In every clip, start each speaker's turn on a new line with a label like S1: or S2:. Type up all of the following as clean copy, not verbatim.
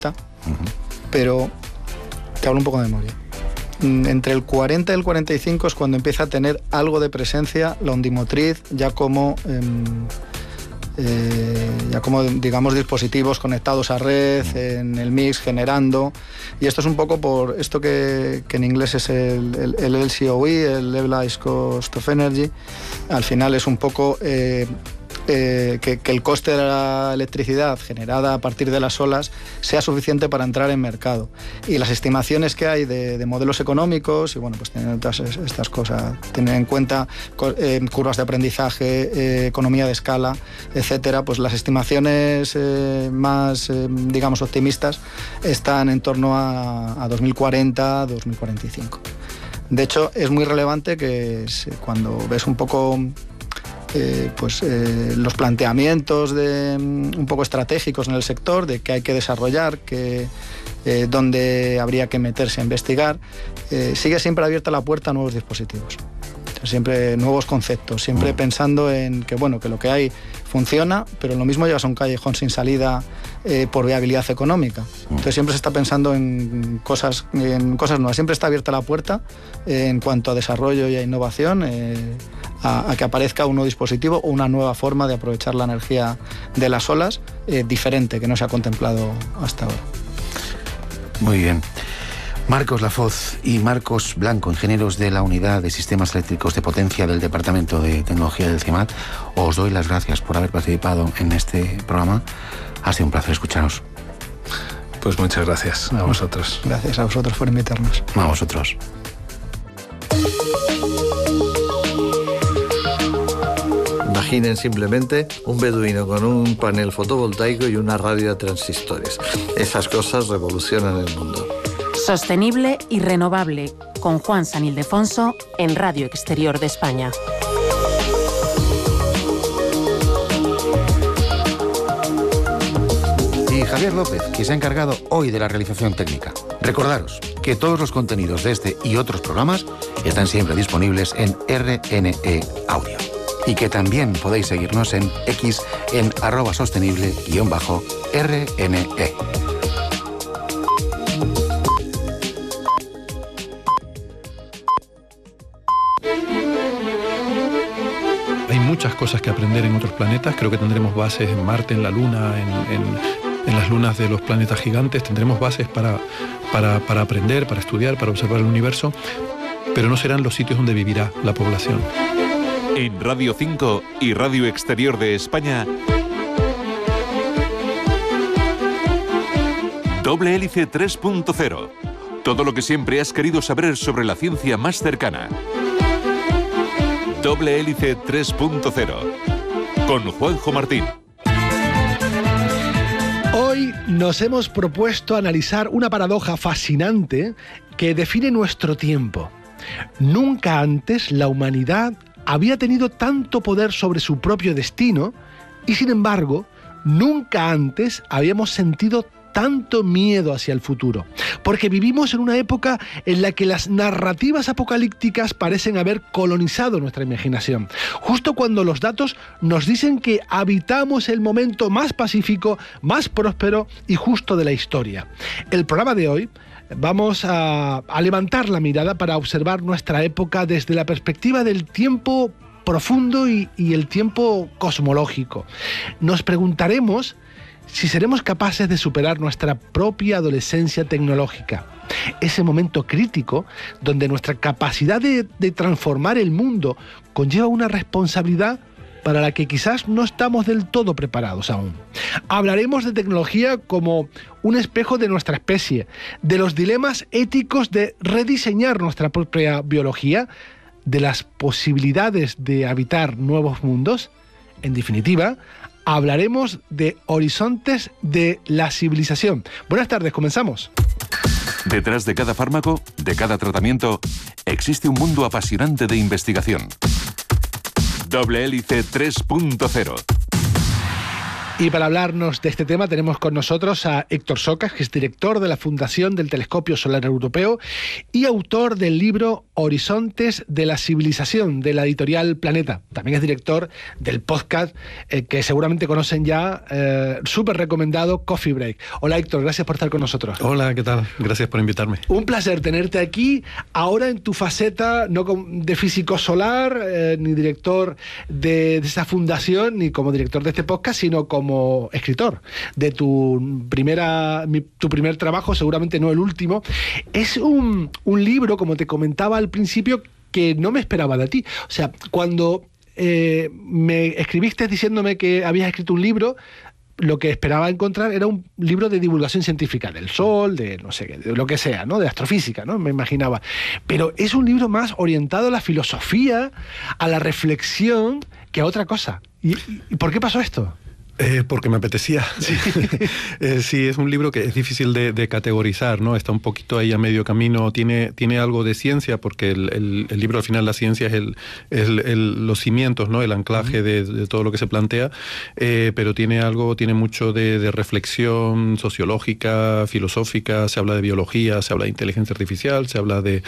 S1: pero te hablo un poco de memoria. Entre el 40 y el 45 es cuando empieza a tener algo de presencia la ondimotriz, ya como digamos dispositivos conectados a red, en el mix, generando. Y esto es un poco por esto que en inglés es el LCOE, el Levelized Cost of Energy. Al final es un poco que el coste de la electricidad generada a partir de las olas sea suficiente para entrar en mercado. Y las estimaciones que hay de modelos económicos, y bueno, pues tienen todas estas cosas, tener en cuenta curvas de aprendizaje, economía de escala, etcétera, pues las estimaciones más, digamos, optimistas están en torno a 2040, 2045. De hecho, es muy relevante que cuando ves un poco los planteamientos un poco estratégicos en el sector, de qué hay que desarrollar, dónde habría que meterse a investigar, sigue siempre abierta la puerta a nuevos dispositivos. Siempre nuevos conceptos, siempre pensando en que lo que hay funciona, pero lo mismo llevas a un callejón sin salida por viabilidad económica. Entonces siempre se está pensando en cosas nuevas, siempre está abierta la puerta en cuanto a desarrollo y a innovación, a que aparezca un nuevo dispositivo o una nueva forma de aprovechar la energía de las olas diferente, que no se ha contemplado hasta ahora.
S2: Muy bien. Marcos Lafoz y Marcos Blanco, ingenieros de la Unidad de Sistemas Eléctricos de Potencia del Departamento de Tecnología del CIMAT, os doy las gracias por haber participado en este programa. Ha sido un placer escucharos.
S3: Pues muchas gracias a vosotros.
S1: Gracias a vosotros por invitarnos.
S2: A vosotros.
S4: Imaginen simplemente un beduino con un panel fotovoltaico y una radio de transistores. Esas cosas revolucionan el mundo.
S5: Sostenible y renovable, con Juan San Ildefonso en Radio Exterior de España.
S2: Y Javier López, que se ha encargado hoy de la realización técnica. Recordaros que todos los contenidos de este y otros programas están siempre disponibles en RNE Audio. Y que también podéis seguirnos en X en @sostenible_RNE.
S6: Hay muchas cosas que aprender en otros planetas. Creo que tendremos bases en Marte, en la Luna, en las lunas de los planetas gigantes. Tendremos bases para aprender, para estudiar, para observar el universo, pero no serán los sitios donde vivirá la población.
S7: En Radio 5 y Radio Exterior de España, Doble Hélice 3.0. Todo lo que siempre has querido saber sobre la ciencia más cercana. Doble Hélice 3.0. Con Juanjo Martín.
S8: Hoy nos hemos propuesto analizar una paradoja fascinante que define nuestro tiempo. Nunca antes la humanidad había tenido tanto poder sobre su propio destino y, sin embargo, nunca antes habíamos sentido tanto miedo hacia el futuro, porque vivimos en una época en la que las narrativas apocalípticas parecen haber colonizado nuestra imaginación, justo cuando los datos nos dicen que habitamos el momento más pacífico, más próspero y justo de la historia. El programa de hoy vamos a levantar la mirada para observar nuestra época desde la perspectiva del tiempo profundo y el tiempo cosmológico. Nos preguntaremos si seremos capaces de superar nuestra propia adolescencia tecnológica, ese momento crítico donde nuestra capacidad de transformar el mundo conlleva una responsabilidad para la que quizás no estamos del todo preparados aún. Hablaremos de tecnología como un espejo de nuestra especie, de los dilemas éticos de rediseñar nuestra propia biología, de las posibilidades de habitar nuevos mundos. En definitiva, hablaremos de horizontes de la civilización. Buenas tardes, comenzamos.
S7: Detrás de cada fármaco, de cada tratamiento, existe un mundo apasionante de investigación. Doble Hélice 3.0.
S8: Y para hablarnos de este tema tenemos con nosotros a Héctor Socas, que es director de la Fundación del Telescopio Solar Europeo y autor del libro Horizontes de la Civilización, de la editorial Planeta. También es director del podcast que seguramente conocen ya, súper recomendado, Coffee Break. Hola Héctor, gracias por estar con nosotros.
S6: Hola, ¿qué tal? Gracias por invitarme.
S8: Un placer tenerte aquí, ahora en tu faceta no de físico solar, ni director de esa fundación, ni como director de este podcast, sino como escritor de tu primer trabajo, seguramente no el último. Es un libro, como te comentaba al principio, que no me esperaba de ti. O sea, cuando me escribiste diciéndome que habías escrito un libro, lo que esperaba encontrar era un libro de divulgación científica del Sol, de no sé qué, de lo que sea, ¿no? De astrofísica, ¿no? Me imaginaba. Pero es un libro más orientado a la filosofía, a la reflexión, que a otra cosa. ¿Y por qué pasó esto?
S6: Porque me apetecía. Sí. Sí, es un libro que es difícil de categorizar, ¿no? Está un poquito ahí a medio camino. Tiene algo de ciencia, porque el libro al final, la ciencia es los cimientos, ¿no? El anclaje de todo lo que se plantea, pero tiene mucho de reflexión sociológica, filosófica. Se habla de biología, se habla de inteligencia artificial, se habla del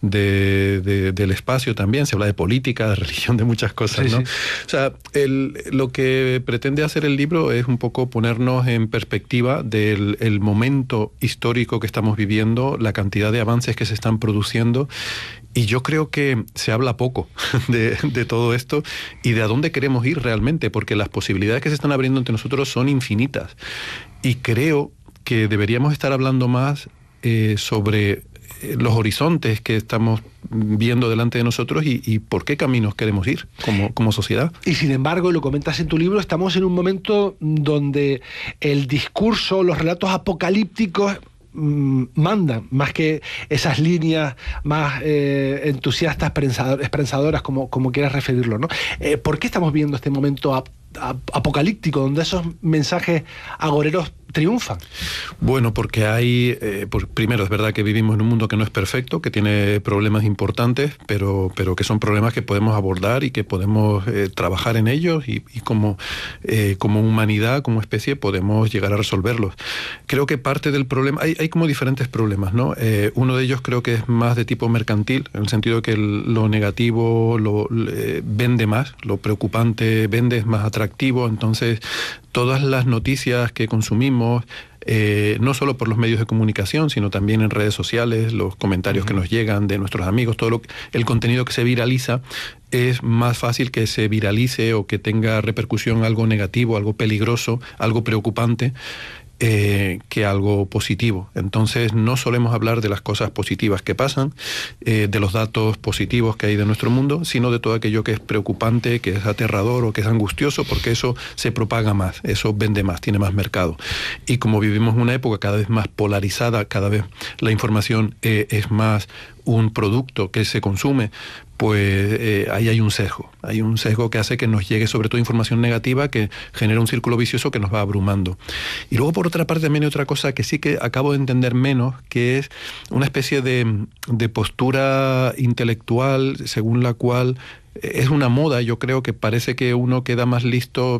S6: espacio también, se habla de política, de religión, de muchas cosas, ¿no? Sí. O sea, lo que pretende hacer el libro es un poco ponernos en perspectiva del momento histórico que estamos viviendo, la cantidad de avances que se están produciendo, y yo creo que se habla poco de todo esto y de a dónde queremos ir realmente, porque las posibilidades que se están abriendo entre nosotros son infinitas, y creo que deberíamos estar hablando más sobre los horizontes que estamos viendo delante de nosotros y por qué caminos queremos ir como sociedad.
S8: Y sin embargo, lo comentas en tu libro, estamos en un momento donde el discurso, los relatos apocalípticos mandan, más que esas líneas más entusiastas, esperanzadoras, como quieras referirlo, ¿no? ¿Por qué estamos viendo este momento apocalíptico, donde esos mensajes agoreros triunfan?
S6: Bueno, porque primero, es verdad que vivimos en un mundo que no es perfecto, que tiene problemas importantes, pero que son problemas que podemos abordar y que podemos trabajar en ellos, y como humanidad, como especie, podemos llegar a resolverlos. Creo que parte del problema, hay como diferentes problemas, ¿no? Uno de ellos creo que es más de tipo mercantil, en el sentido de que lo negativo vende más, lo preocupante vende, es más atractivo. Entonces todas las noticias que consumimos, no solo por los medios de comunicación, sino también en redes sociales, los comentarios que nos llegan de nuestros amigos, el contenido que se viraliza, es más fácil que se viralice o que tenga repercusión algo negativo, algo peligroso, algo preocupante, que algo positivo. Entonces no solemos hablar de las cosas positivas que pasan, de los datos positivos que hay de nuestro mundo, sino de todo aquello que es preocupante, que es aterrador o que es angustioso, porque eso se propaga más, eso vende más, tiene más mercado. Y como vivimos en una época cada vez más polarizada, cada vez la información es más un producto que se consume, pues ahí hay un sesgo que hace que nos llegue sobre todo información negativa, que genera un círculo vicioso que nos va abrumando. Y luego, por otra parte, también hay otra cosa que sí que acabo de entender menos, que es una especie de postura intelectual según la cual es una moda. Yo creo que parece que uno queda más listo,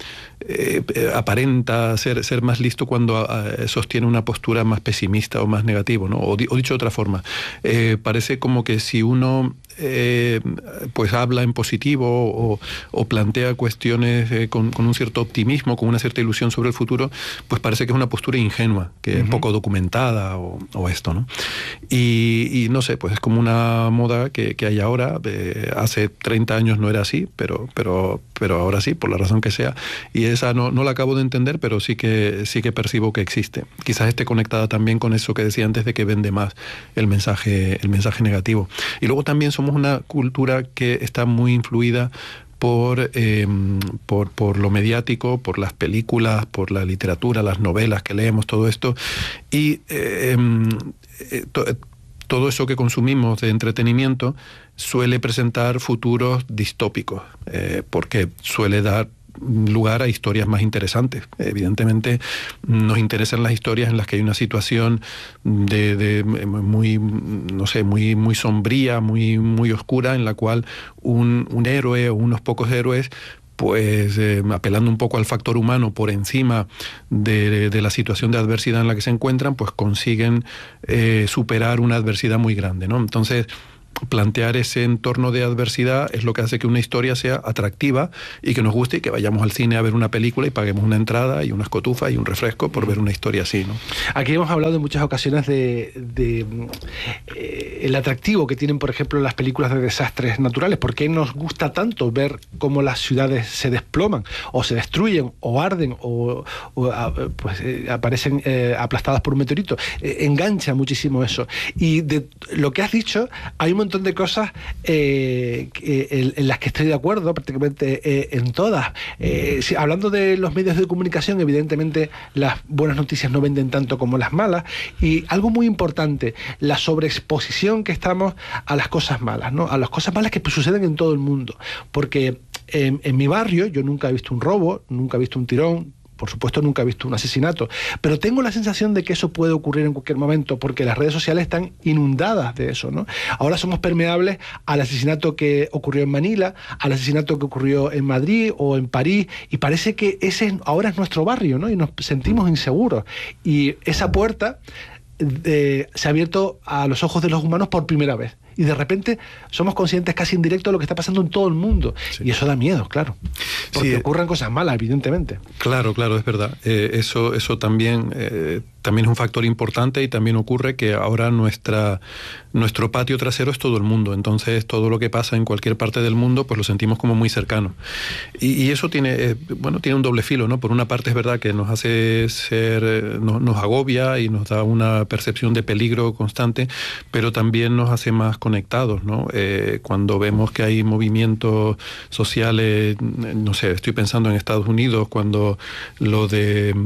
S6: aparenta ser más listo cuando sostiene una postura más pesimista o más negativa, ¿no? O dicho de otra forma, parece como que si uno pues habla en positivo o plantea cuestiones con un cierto optimismo, con una cierta ilusión sobre el futuro, pues parece que es una postura ingenua, que es poco documentada o esto, ¿no? Y no sé, pues es como una moda que hay ahora. Hace 30 años no era así, pero ahora sí, por la razón que sea, y esa no la acabo de entender, pero sí que percibo que existe. Quizás esté conectada también con eso que decía antes, de que vende más el mensaje negativo. Y luego también somos una cultura que está muy influida por lo mediático, por las películas, por la literatura, las novelas que leemos, todo esto, y todo eso que consumimos de entretenimiento suele presentar futuros distópicos, porque suele dar lugar a historias más interesantes. Evidentemente nos interesan las historias en las que hay una situación muy sombría, muy oscura, en la cual un héroe o unos pocos héroes pues apelando un poco al factor humano por encima de la situación de adversidad en la que se encuentran, pues consiguen superar una adversidad muy grande, ¿no? Entonces, plantear ese entorno de adversidad es lo que hace que una historia sea atractiva y que nos guste y que vayamos al cine a ver una película y paguemos una entrada y unas cotufas y un refresco por ver una historia así, ¿no?
S8: Aquí hemos hablado en muchas ocasiones de el atractivo que tienen, por ejemplo, las películas de desastres naturales. ¿Por qué nos gusta tanto ver cómo las ciudades se desploman o se destruyen o arden o aparecen aplastadas por un meteorito? Engancha muchísimo eso. Y de lo que has dicho, hay un montón de cosas en las que estoy de acuerdo prácticamente en todas. Hablando de los medios de comunicación, evidentemente las buenas noticias no venden tanto como las malas, y algo muy importante, la sobreexposición que estamos a las cosas malas, ¿no? A las cosas malas que suceden en todo el mundo, porque en mi barrio yo nunca he visto un robo, nunca he visto un tirón, por supuesto nunca he visto un asesinato, pero tengo la sensación de que eso puede ocurrir en cualquier momento porque las redes sociales están inundadas de eso, ¿no? Ahora somos permeables al asesinato que ocurrió en Manila, al asesinato que ocurrió en Madrid o en París, y parece que ese ahora es nuestro barrio, ¿no? Y nos sentimos inseguros, y esa puerta se ha abierto a los ojos de los humanos por primera vez. Y de repente somos conscientes casi en directo de lo que está pasando en todo el mundo. Sí. Y eso da miedo, claro. Porque ocurren cosas malas, evidentemente.
S6: Claro, es verdad. Eso también es un factor importante, y también ocurre que ahora nuestro patio trasero es todo el mundo. Entonces todo lo que pasa en cualquier parte del mundo pues lo sentimos como muy cercano. Y eso tiene un doble filo, ¿no? Por una parte es verdad que nos hace nos agobia y nos da una percepción de peligro constante, pero también nos hace más conectados, ¿no? Cuando vemos que hay movimientos sociales, no sé, estoy pensando en Estados Unidos, cuando lo de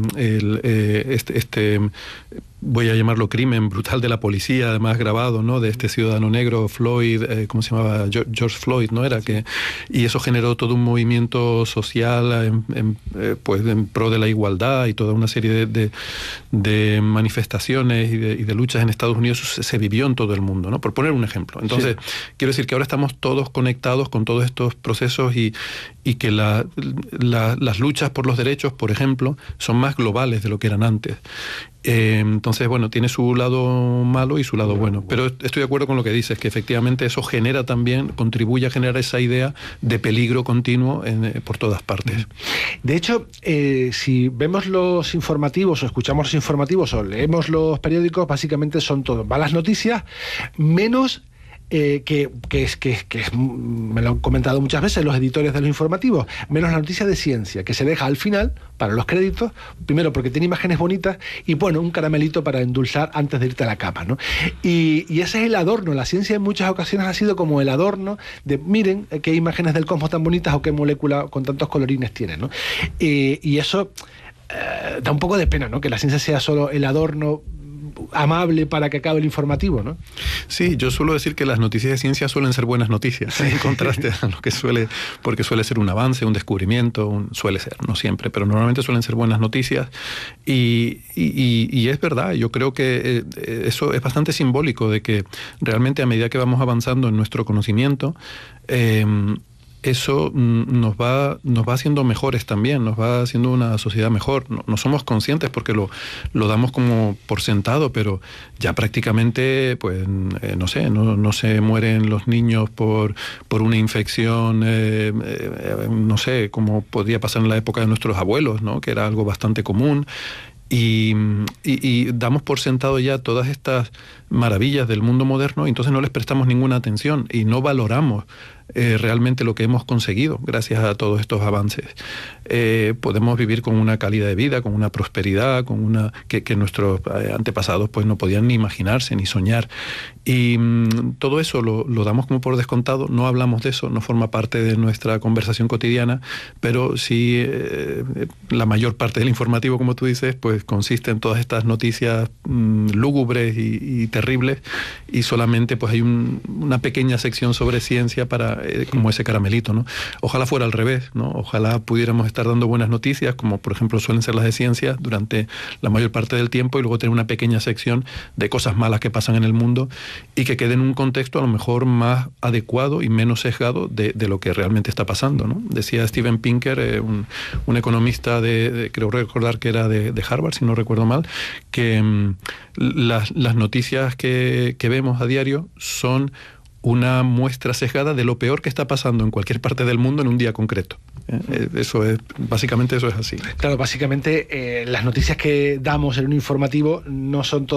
S6: voy a llamarlo crimen brutal de la policía, además grabado, ¿no? De este ciudadano negro, Floyd, ¿cómo se llamaba? George Floyd, ¿no? Y eso generó todo un movimiento social pues en pro de la igualdad y toda una serie de manifestaciones y de luchas en Estados Unidos. Se vivió en todo el mundo, ¿no? Por poner un ejemplo. Entonces, quiero decir que ahora estamos todos conectados con todos estos procesos y que las luchas por los derechos, por ejemplo, son más globales de lo que eran antes. Entonces, tiene su lado malo y su lado bueno, pero estoy de acuerdo con lo que dices, que efectivamente eso contribuye a generar esa idea de peligro continuo por todas partes.
S8: De hecho, si vemos los informativos o escuchamos los informativos o leemos los periódicos, básicamente son todo malas noticias, menos que me lo han comentado muchas veces los editores de los informativos, menos la noticia de ciencia, que se deja al final para los créditos, primero porque tiene imágenes bonitas y un caramelito para endulzar antes de irte a la cama, ¿no? Y ese es el adorno. La ciencia en muchas ocasiones ha sido como el adorno de miren qué imágenes del cosmos tan bonitas o qué molécula con tantos colorines tiene, ¿no? Y eso da un poco de pena, ¿no? Que la ciencia sea solo el adorno amable para que acabe el informativo, ¿no?
S6: Sí, yo suelo decir que las noticias de ciencia suelen ser buenas noticias, en contraste a lo que porque suele ser un avance, un descubrimiento, suele ser, no siempre, pero normalmente suelen ser buenas noticias, y es verdad. Yo creo que eso es bastante simbólico de que realmente a medida que vamos avanzando en nuestro conocimiento, eso nos va haciendo mejores también, nos va haciendo una sociedad mejor. No somos conscientes porque lo damos como por sentado, pero ya prácticamente, pues, no sé, no se mueren los niños por una infección, no sé, como podía pasar en la época de nuestros abuelos, ¿no? Que era algo bastante común. Y damos por sentado ya todas estas maravillas del mundo moderno, y entonces no les prestamos ninguna atención y no valoramos realmente lo que hemos conseguido gracias a todos estos avances. Podemos vivir con una calidad de vida, con una prosperidad, que nuestros antepasados pues no podían ni imaginarse ni soñar. Y todo eso lo damos como por descontado, no hablamos de eso, no forma parte de nuestra conversación cotidiana, pero sí la mayor parte del informativo, como tú dices, pues consiste en todas estas noticias lúgubres y terribles, y solamente pues hay una pequeña sección sobre ciencia para como ese caramelito, ¿no? Ojalá fuera al revés, ¿no? Ojalá pudiéramos estar dando buenas noticias, como por ejemplo suelen ser las de ciencia, durante la mayor parte del tiempo, y luego tener una pequeña sección de cosas malas que pasan en el mundo y que quede en un contexto a lo mejor más adecuado y menos sesgado de lo que realmente está pasando, ¿no? Decía Steven Pinker, un economista creo recordar que era de Harvard, si no recuerdo mal, que las noticias que vemos a diario son una muestra sesgada de lo peor que está pasando en cualquier parte del mundo en un día concreto. Básicamente eso es así.
S8: Claro, básicamente las noticias que damos en un informativo no son todas